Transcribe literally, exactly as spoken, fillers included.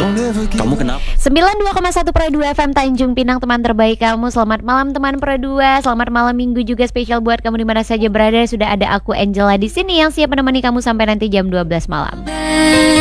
Kamu kenapa? sembilan puluh dua koma satu Pro dua F M Tanjung Pinang, teman terbaik kamu. Selamat malam teman Pro dua. Selamat malam minggu juga spesial buat kamu di mana saja berada. Sudah ada aku Angela di sini yang siap menemani kamu sampai nanti jam dua belas malam.